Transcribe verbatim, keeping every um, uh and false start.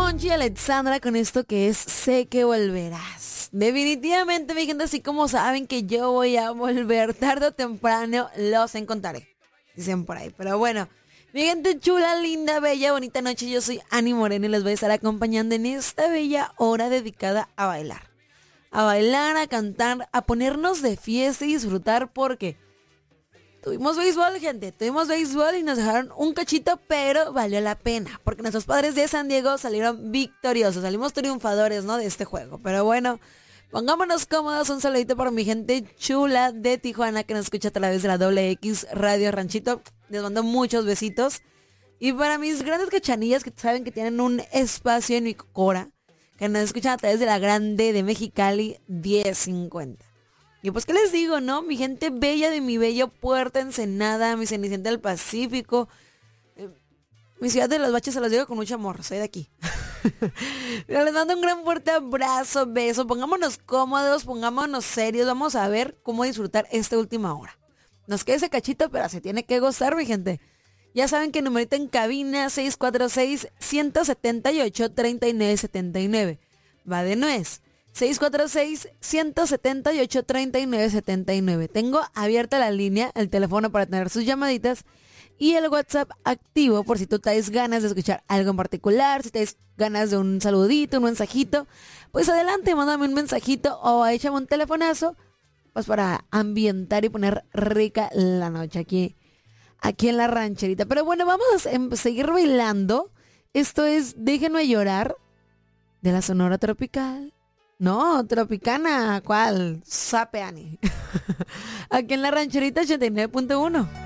Monchi y Alexandra con esto que es Sé que volverás. Definitivamente, mi gente, así como saben que yo voy a volver tarde o temprano, los encontraré. Dicen por ahí, pero bueno. Mi gente chula, linda, bella, bonita noche. Yo soy Ani Moreno y les voy a estar acompañando en esta bella hora dedicada a bailar. A bailar, a cantar, a ponernos de fiesta y disfrutar porque tuvimos béisbol, gente. Tuvimos béisbol y nos dejaron un cachito, pero valió la pena. Porque nuestros padres de San Diego salieron victoriosos. Salimos triunfadores, ¿no? De este juego. Pero bueno, pongámonos cómodos. Un saludito para mi gente chula de Tijuana que nos escucha a través de la doble X Radio Ranchito. Les mando muchos besitos. Y para mis grandes cachanillas que saben que tienen un espacio en mi cora, que nos escuchan a través de la grande de Mexicali diez cincuenta. Y pues, ¿qué les digo, no? Mi gente bella de mi bello Puerto Ensenada, mi Cenicienta del Pacífico, eh, mi ciudad de los baches, se los digo con mucho amor, soy de aquí. Pero les mando un gran fuerte abrazo, beso, pongámonos cómodos, pongámonos serios, vamos a ver cómo disfrutar esta última hora. Nos queda ese cachito, pero se tiene que gozar, mi gente. Ya saben que el numerito en cabina seis cuatro seis, uno siete ocho, tres nueve siete nueve. Va de nuez. seis cuatro seis, uno siete ocho, tres nueve siete nueve. Tengo abierta la línea, el teléfono para tener sus llamaditas y el WhatsApp activo por si tú traes ganas de escuchar algo en particular, si traes ganas de un saludito, un mensajito, pues adelante, mándame un mensajito o échame un telefonazo, pues para ambientar y poner rica la noche aquí, aquí en la rancherita. Pero bueno, vamos a seguir bailando. Esto es Déjenme llorar de la Sonora Tropical. No, Tropicana, ¿cuál? Sape Ani. Aquí en la rancherita ochenta y nueve punto uno.